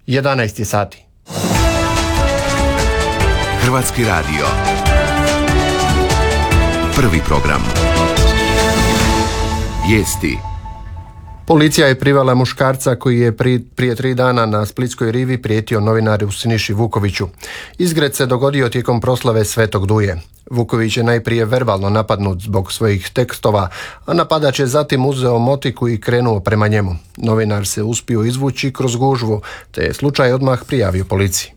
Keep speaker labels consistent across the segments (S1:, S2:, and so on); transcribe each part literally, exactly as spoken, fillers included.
S1: jedanaest je sati.
S2: Hrvatski radio. Prvi program. Vijesti.
S1: Policija je privela muškarca koji je pri, prije tri dana na Splitskoj rivi prijetio novinaru Siniši Vukoviću. Izgred se dogodio tijekom proslave Svetog Duje. Vuković je najprije verbalno napadnut zbog svojih tekstova, a napadač je zatim uzeo motiku i krenuo prema njemu. Novinar se uspio izvući kroz gužvu, te je slučaj odmah prijavio policiji.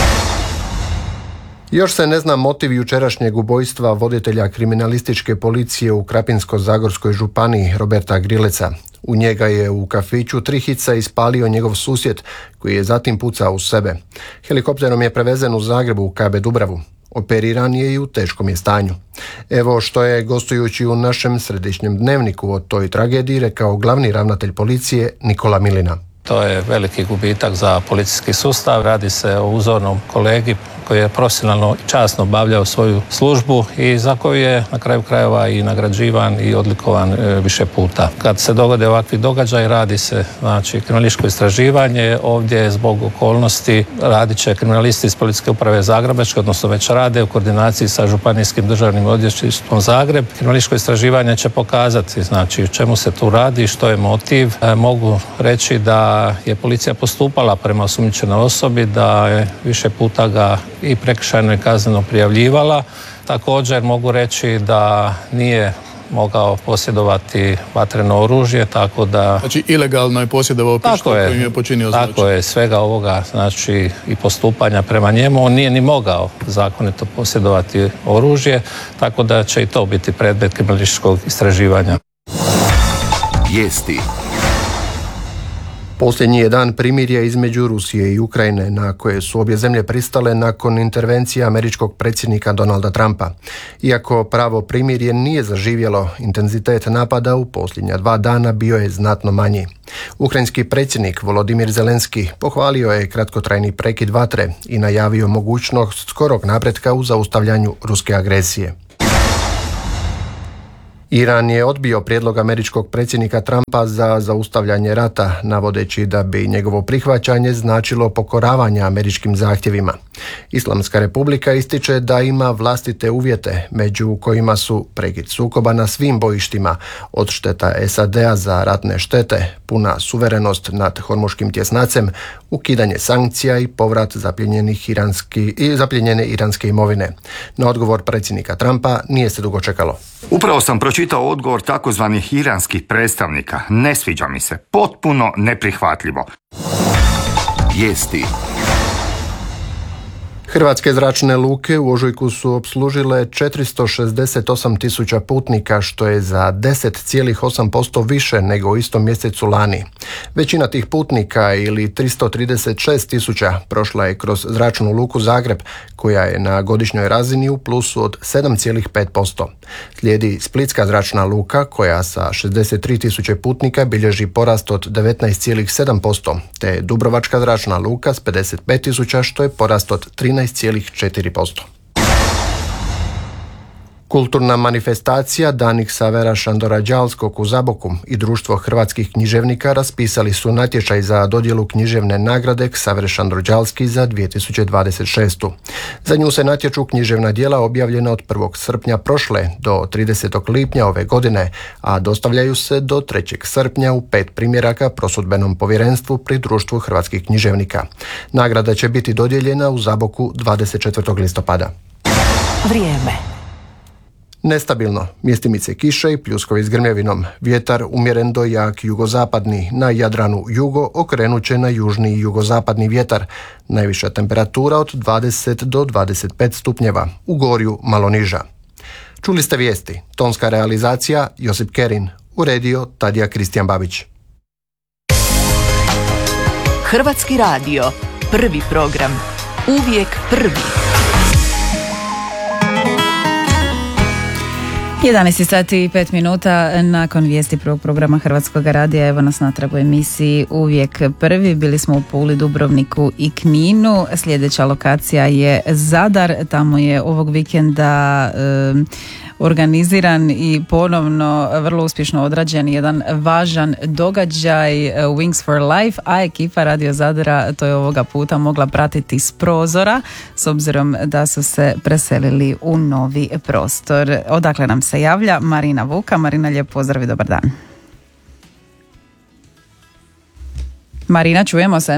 S1: Još se ne zna motiv jučerašnjeg ubojstva voditelja kriminalističke policije u Krapinsko-zagorskoj županiji Roberta Grileca. U njega je u kafiću Trihica ispalio njegov susjed, koji je zatim pucao u sebe. Helikopterom je prevezen u Zagrebu u K B Dubravu. Operiran je i u teškom je stanju. Evo što je, gostujući u našem središnjem dnevniku o toj tragediji, rekao glavni ravnatelj policije Nikola Milina.
S3: To je veliki gubitak za policijski sustav. Radi se o uzornom kolegi koji je profesionalno i časno obavljao svoju službu i za koju je na kraju krajeva i nagrađivan i odlikovan e, više puta. Kad se dogode ovakvi događaj, radi se znači kriminalističko istraživanje. Ovdje zbog okolnosti radit će kriminalisti iz Policijske uprave Zagrebačke, odnosno već rade u koordinaciji sa Županijskim državnim odvjetništvom Zagreb. Kriminalističko istraživanje će pokazati znači o čemu se tu radi, što je motiv. E, mogu reći da je policija postupala prema osumnjičenoj osobi, da je više puta ga i prekršajno i kazneno prijavljivala. Također mogu reći da nije mogao posjedovati vatreno oružje, tako da...
S4: Znači ilegalno je posjedovao pištolj kojim je počinio zločin.
S3: Tako je, svega ovoga, znači i postupanja prema njemu. On nije ni mogao zakonito posjedovati oružje, tako da će i to biti predmet kriminalističkog istraživanja.
S2: Vijesti.
S1: Posljednji je dan primirja između Rusije i Ukrajine, na koje su obje zemlje pristale nakon intervencije američkog predsjednika Donalda Trumpa. Iako pravo primirje nije zaživjelo, intenzitet napada u posljednja dva dana bio je znatno manji. Ukrajinski predsjednik Volodimir Zelenski pohvalio je kratkotrajni prekid vatre i najavio mogućnost skorog napretka u zaustavljanju ruske agresije. Iran je odbio prijedlog američkog predsjednika Trumpa za zaustavljanje rata, navodeći da bi njegovo prihvaćanje značilo pokoravanje američkim zahtjevima. Islamska republika ističe da ima vlastite uvjete, među kojima su prekid sukoba na svim bojištima, odšteta S A D-a za ratne štete, puna suverenost nad Hormuškim tjesnacem, ukidanje sankcija i povrat zapljenjenih iranski, i zapljenjene iranske imovine. Na odgovor predsjednika Trumpa nije se dugo čekalo.
S5: Upravo sam pročitao odgovor takozvanih iranskih predstavnika. Ne sviđa mi se. Potpuno neprihvatljivo.
S2: Vijesti.
S1: Hrvatske zračne luke u ožujku su opslužile četiristo šezdeset osam tisuća putnika, što je za deset zarez osam posto više nego u istom mjesecu lani. Većina tih putnika, ili tristo trideset šest tisuća, prošla je kroz zračnu luku Zagreb, koja je na godišnjoj razini u plusu od sedam zarez pet posto. Slijedi Splitska zračna luka, koja sa šezdeset tri tisuće putnika bilježi porast od devetnaest zarez sedam posto, te Dubrovačka zračna luka s pedeset pet tisuća, što je porast od trinaest zarez četiri posto. Kulturna manifestacija Dani Ksavera Šandora Đalskog u Zaboku i Društvo hrvatskih književnika raspisali su natječaj za dodjelu književne nagrade Ksaver Šandor Đalski za dvije tisuće dvadeset šestu. Za nju se natječu književna djela objavljena od prvog srpnja prošle do tridesetog lipnja ove godine, a dostavljaju se do trećeg srpnja u pet primjeraka prosudbenom povjerenstvu pri Društvu hrvatskih književnika. Nagrada će biti dodijeljena u Zaboku dvadeset četvrtog listopada.
S6: Vrijeme.
S1: Nestabilno, mjestimice kiše i pljuskovi s grmljevinom. Vjetar umjeren do jak jugozapadni, na Jadranu jugo okrenut će na južni i jugozapadni vjetar. Najviša temperatura od dvadeset do dvadeset pet stupnjeva, u Gorju malo niža. Čuli ste vijesti, tonska realizacija Josip Kerin, uredio Tadija Kristijan Babić.
S6: Hrvatski radio, prvi program, uvijek prvi.
S7: jedanaest sati i pet minuta nakon vijesti prvog programa Hrvatskog radija. Evo nas natrag u emisiji Uvijek prvi. Bili smo u Puli, Dubrovniku i Kninu. Sljedeća lokacija je Zadar. Tamo je ovog vikenda um, organiziran i ponovno vrlo uspješno odrađen jedan važan događaj Wings for Life, a ekipa Radio Zadra to je ovoga puta mogla pratiti s prozora s obzirom da su se preselili u novi prostor. Odakle nam se javlja Marina Vuka. Marina, lijep pozdrav i dobar dan. Marina, čujemo se?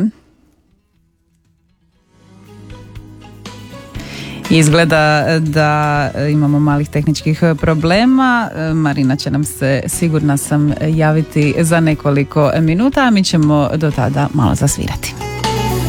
S7: Izgleda da imamo malih tehničkih problema. Marina će nam se, sigurna sam, javiti za nekoliko minuta, a mi ćemo do tada malo zasvirati.